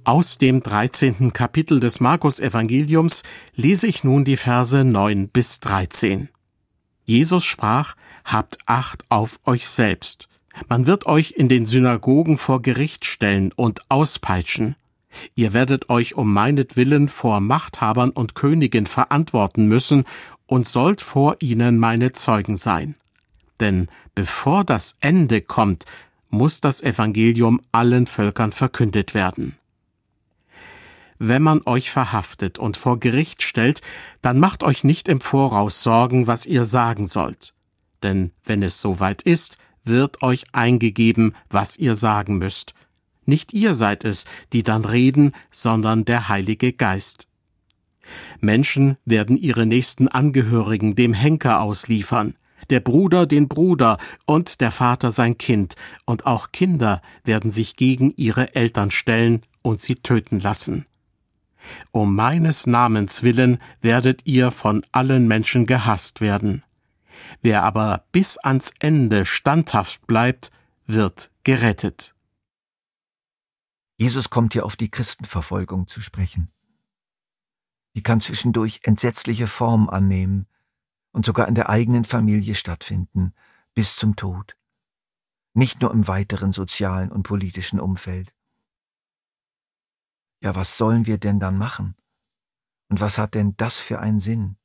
Aus dem 13. Kapitel des Markus-Evangeliums lese ich nun die Verse 9 bis 13. Jesus sprach: Habt Acht auf euch selbst. Man wird euch in den Synagogen vor Gericht stellen und auspeitschen. Ihr werdet euch um meinetwillen vor Machthabern und Königen verantworten müssen und sollt vor ihnen meine Zeugen sein. Denn bevor das Ende kommt, muss das Evangelium allen Völkern verkündet werden. Wenn man euch verhaftet und vor Gericht stellt, dann macht euch nicht im Voraus Sorgen, was ihr sagen sollt. Denn wenn es soweit ist, wird euch eingegeben, was ihr sagen müsst. Nicht ihr seid es, die dann reden, sondern der Heilige Geist. Menschen werden ihre nächsten Angehörigen dem Henker ausliefern, der Bruder den Bruder und der Vater sein Kind, und auch Kinder werden sich gegen ihre Eltern stellen und sie töten lassen. Um meines Namens willen werdet ihr von allen Menschen gehasst werden. Wer aber bis ans Ende standhaft bleibt, wird gerettet. Jesus kommt hier auf die Christenverfolgung zu sprechen. Die kann zwischendurch entsetzliche Formen annehmen und sogar in der eigenen Familie stattfinden, bis zum Tod. Nicht nur im weiteren sozialen und politischen Umfeld. Ja, was sollen wir denn dann machen? Und was hat denn das für einen Sinn?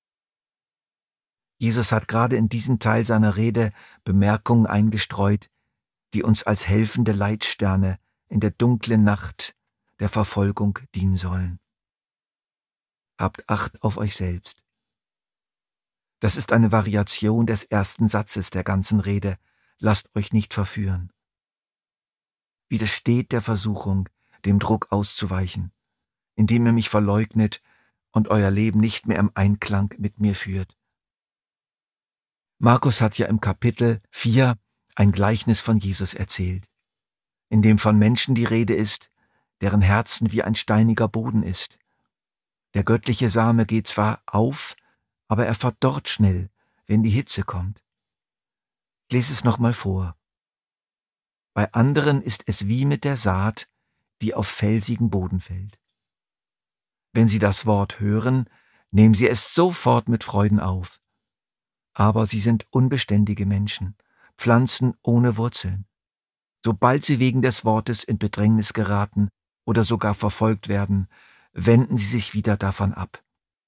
Jesus hat gerade in diesem Teil seiner Rede Bemerkungen eingestreut, die uns als helfende Leitsterne in der dunklen Nacht der Verfolgung dienen sollen. Habt Acht auf euch selbst. Das ist eine Variation des ersten Satzes der ganzen Rede. Lasst euch nicht verführen. Widersteht der Versuchung, dem Druck auszuweichen, indem ihr mich verleugnet und euer Leben nicht mehr im Einklang mit mir führt. Markus hat ja im Kapitel 4 ein Gleichnis von Jesus erzählt, in dem von Menschen die Rede ist, deren Herzen wie ein steiniger Boden ist. Der göttliche Same geht zwar auf, aber er verdorrt schnell, wenn die Hitze kommt. Ich lese es nochmal vor. Bei anderen ist es wie mit der Saat, die auf felsigen Boden fällt. Wenn sie das Wort hören, nehmen sie es sofort mit Freuden auf. Aber sie sind unbeständige Menschen, Pflanzen ohne Wurzeln. Sobald sie wegen des Wortes in Bedrängnis geraten oder sogar verfolgt werden, wenden sie sich wieder davon ab.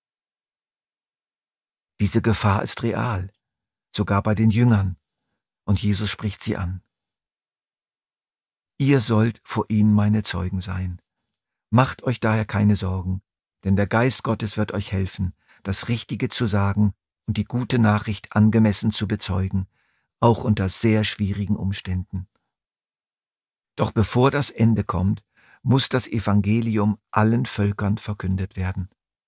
Diese Gefahr ist real, sogar bei den Jüngern, und Jesus spricht sie an. Ihr sollt vor ihnen meine Zeugen sein. Macht euch daher keine Sorgen, denn der Geist Gottes wird euch helfen, das Richtige zu sagen und die gute Nachricht angemessen zu bezeugen, auch unter sehr schwierigen Umständen. Doch bevor das Ende kommt, muss das Evangelium allen Völkern verkündet werden.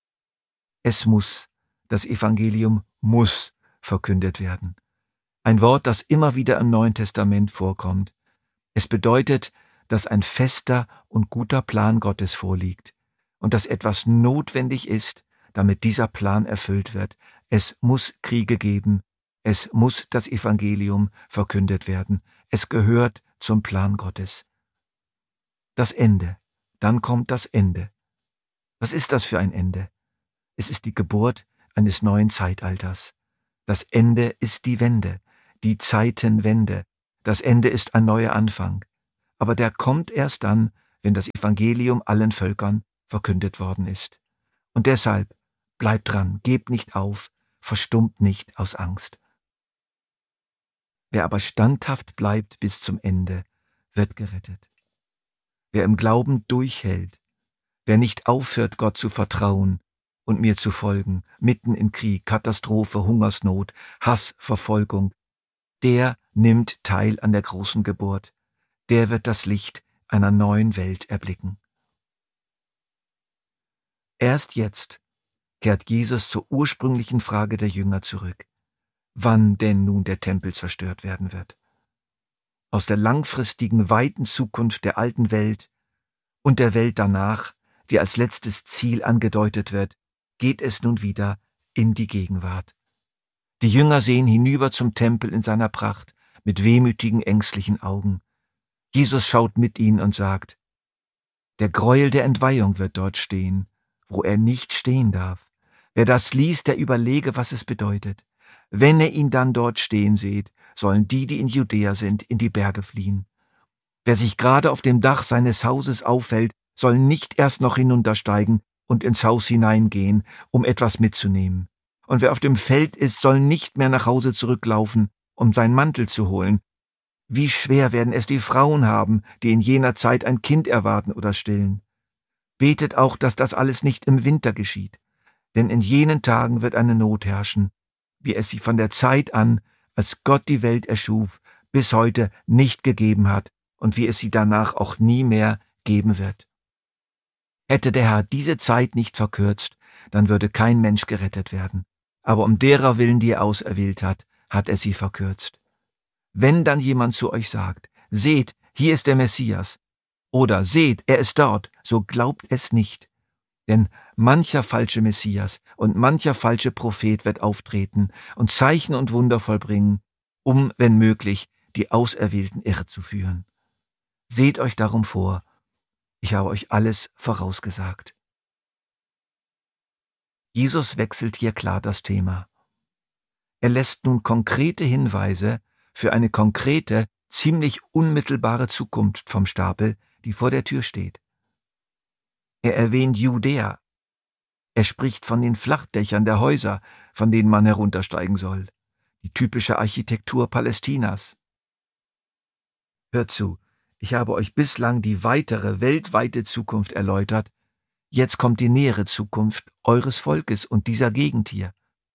Das Evangelium muss verkündet werden. Ein Wort, das immer wieder im Neuen Testament vorkommt. Es bedeutet, dass ein fester und guter Plan Gottes vorliegt und dass etwas notwendig ist, damit dieser Plan erfüllt wird. Es muss Kriege geben, es muss das Evangelium verkündet werden. Es gehört zum Plan Gottes. Das Ende, dann kommt das Ende. Was ist das für ein Ende? Es ist die Geburt eines neuen Zeitalters. Das Ende ist die Wende, die Zeitenwende. Das Ende ist ein neuer Anfang. Aber der kommt erst dann, wenn das Evangelium allen Völkern verkündet worden ist. Und deshalb bleibt dran, gebt nicht auf, verstummt nicht aus Angst. Wer aber standhaft bleibt bis zum Ende, wird gerettet. Wer im Glauben durchhält, wer nicht aufhört, Gott zu vertrauen und mir zu folgen, mitten in Krieg, Katastrophe, Hungersnot, Hass, Verfolgung, der nimmt teil an der großen Geburt, der wird das Licht einer neuen Welt erblicken. Erst jetzt kehrt Jesus zur ursprünglichen Frage der Jünger zurück, wann denn nun der Tempel zerstört werden wird. Aus der langfristigen, weiten Zukunft der alten Welt und der Welt danach, die als letztes Ziel angedeutet wird, geht es nun wieder in die Gegenwart. Die Jünger sehen hinüber zum Tempel in seiner Pracht mit wehmütigen, ängstlichen Augen. Jesus schaut mit ihnen und sagt: Der Gräuel der Entweihung wird dort stehen, wo er nicht stehen darf. Wer das liest, der überlege, was es bedeutet. Wenn ihr ihn dann dort stehen seht, sollen die in Judäa sind, in die Berge fliehen. Wer sich gerade auf dem Dach seines Hauses aufhält, soll nicht erst noch hinuntersteigen und ins Haus hineingehen, um etwas mitzunehmen. Und wer auf dem Feld ist, soll nicht mehr nach Hause zurücklaufen, um seinen Mantel zu holen. Wie schwer werden es die Frauen haben, die in jener Zeit ein Kind erwarten oder stillen. Betet auch, dass das alles nicht im Winter geschieht. Denn in jenen Tagen wird eine Not herrschen, wie es sie von der Zeit an, als Gott die Welt erschuf, bis heute nicht gegeben hat und wie es sie danach auch nie mehr geben wird. Hätte der Herr diese Zeit nicht verkürzt, dann würde kein Mensch gerettet werden. Aber um derer willen, die er auserwählt hat, hat er sie verkürzt. Wenn dann jemand zu euch sagt, seht, hier ist der Messias, oder seht, er ist dort, so glaubt es nicht. Denn mancher falsche Messias und mancher falsche Prophet wird auftreten und Zeichen und Wunder vollbringen, um, wenn möglich, die Auserwählten irre zu führen. Seht euch darum vor, ich habe euch alles vorausgesagt. Jesus wechselt hier klar das Thema. Er lässt nun konkrete Hinweise für eine konkrete, ziemlich unmittelbare Zukunft vom Stapel, die vor der Tür steht. Er erwähnt Judäa. Er spricht von den Flachdächern der Häuser, von denen man heruntersteigen soll. Die typische Architektur Palästinas. Hört zu, ich habe euch bislang die weitere, weltweite Zukunft erläutert. Jetzt kommt die nähere Zukunft eures Volkes und dieser Gegend hier.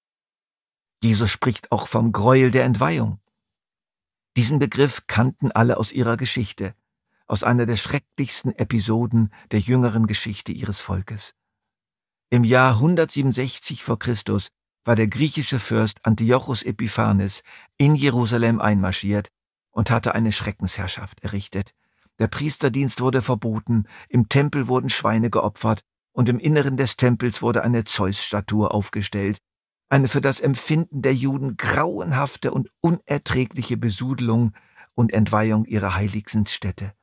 Jesus spricht auch vom Gräuel der Entweihung. Diesen Begriff kannten alle aus ihrer Geschichte, aus einer der schrecklichsten Episoden der jüngeren Geschichte ihres Volkes. Im Jahr 167 vor Christus war der griechische Fürst Antiochos Epiphanes in Jerusalem einmarschiert und hatte eine Schreckensherrschaft errichtet. Der Priesterdienst wurde verboten, im Tempel wurden Schweine geopfert und im Inneren des Tempels wurde eine Zeus-Statue aufgestellt, eine für das Empfinden der Juden grauenhafte und unerträgliche Besudelung und Entweihung ihrer heiligsten Stätte.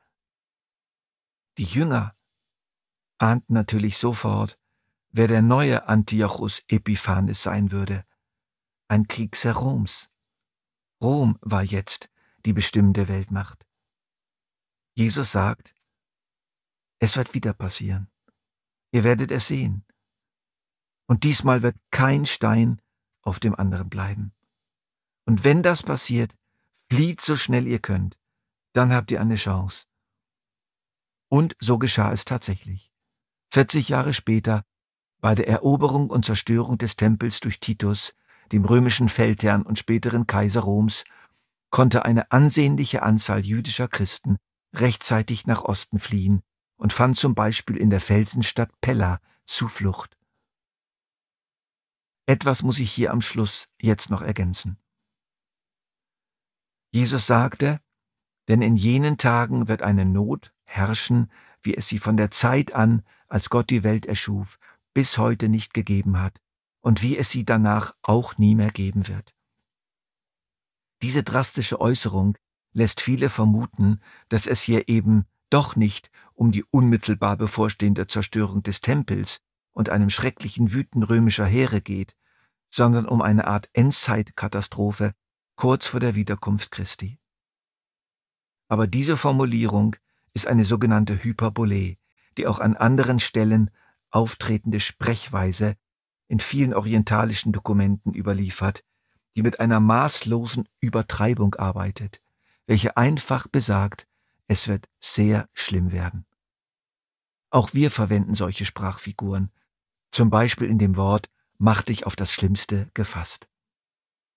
Die Jünger ahnten natürlich sofort, wer der neue Antiochos Epiphanes sein würde, ein Kriegsherr Roms. Rom war jetzt die bestimmende Weltmacht. Jesus sagt, es wird wieder passieren. Ihr werdet es sehen. Und diesmal wird kein Stein auf dem anderen bleiben. Und wenn das passiert, flieht so schnell ihr könnt. Dann habt ihr eine Chance. Und so geschah es tatsächlich. 40 Jahre später, bei der Eroberung und Zerstörung des Tempels durch Titus, dem römischen Feldherrn und späteren Kaiser Roms, konnte eine ansehnliche Anzahl jüdischer Christen rechtzeitig nach Osten fliehen und fand zum Beispiel in der Felsenstadt Pella Zuflucht. Etwas muss ich hier am Schluss jetzt noch ergänzen. Jesus sagte, denn in jenen Tagen wird eine Not herrschen, wie es sie von der Zeit an, als Gott die Welt erschuf, bis heute nicht gegeben hat und wie es sie danach auch nie mehr geben wird. Diese drastische Äußerung lässt viele vermuten, dass es hier eben doch nicht um die unmittelbar bevorstehende Zerstörung des Tempels und einem schrecklichen Wüten römischer Heere geht, sondern um eine Art Endzeitkatastrophe kurz vor der Wiederkunft Christi. Aber diese Formulierung ist eine sogenannte Hyperbole, die auch an anderen Stellen auftretende Sprechweise in vielen orientalischen Dokumenten überliefert, die mit einer maßlosen Übertreibung arbeitet, welche einfach besagt, es wird sehr schlimm werden. Auch wir verwenden solche Sprachfiguren, zum Beispiel in dem Wort, mach dich auf das Schlimmste gefasst.